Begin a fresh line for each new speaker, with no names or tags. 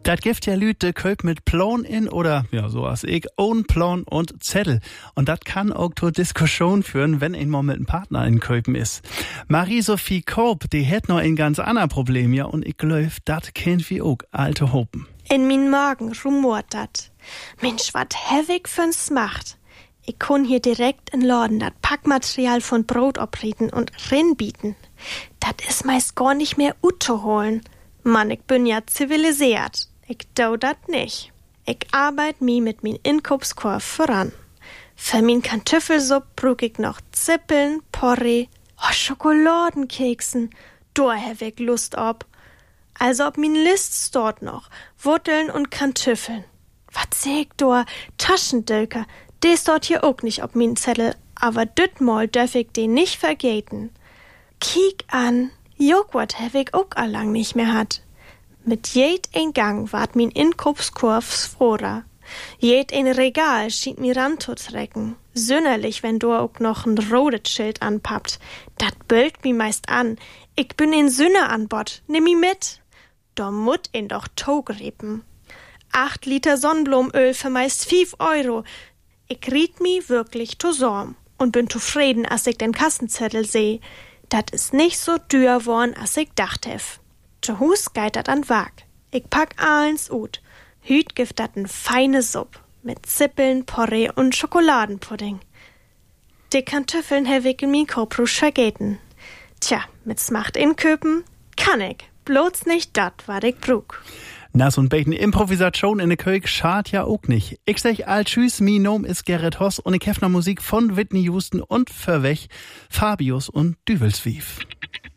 Das gibt ja Lüte Köp mit Plan in oder, ja, so als ich, ohne Plan und Zettel. Und das kann auch zur Diskussion führen, wenn ein mal mit einem Partner in Köpen ist. Marie-Sophie Koop, die hat noch ein ganz anderes Problem, ja, und ich glaub, das kennt wie auch alte Hopen.
In min Magen rumort dat. Mensch, wat hevig für's macht. Ich kun hier direkt in Laden dat Packmaterial von Brot opreden und rinbieten. Dat is meist gar nicht mehr holen. Mann, ich bin ja zivilisiert. Ich dau dat nicht. Ich arbeit mi mit min Inkaufskorb voran. Für min Kartoffelsupp brug ich noch Zippeln, Porree, Schokoladenkeksen. Da hab ich Lust ob. Also ob min List dort noch. Wurteln und Kartoffeln. Was seh ich da? Taschendölker. Des dort hier auch nicht ob min Zettel. Aber dütmal dürf ich den nicht vergeten. Kiek an. Joghurt hab ich auch allang nicht mehr hat. Mit jed ein Gang ward min Inkaufskorb froder. Jed ein Regal schien mir ranzutrecken. Sünnerlich, wenn du auch noch ein rotes Schild anpappt. Dat bölkt mi meist an. Ich bin in Sünner an Bord. Nimm mi mit. Da mut in doch Togrepen. 8 Liter Sonnenblumenöl für meist 5 Euro. Ich riet mi wirklich zusammen und bin zufrieden, als ich den Kassenzettel seh. Dat is nicht so teuer worn, als ich dacht hef. Zu Hus geit dat an Wag. Ich pack allens ut. Hüt gift dat n feine Supp. Mit Zippeln, Porree und Schokoladenpudding. Die Kartoffeln hef ich in min Koprusch vergeten. Tja, mit Smacht in Köpen kann ich. Bloß nicht dat, wat ich brug.
Na, so ein bisschen Improvisation in der Köig schad ja auch nicht. Ich sag all tschüss, mi Nom ist Gerrit Hoss und ich hef noch Musik von Whitney Houston und Verwech, Fabius und Düvelswief.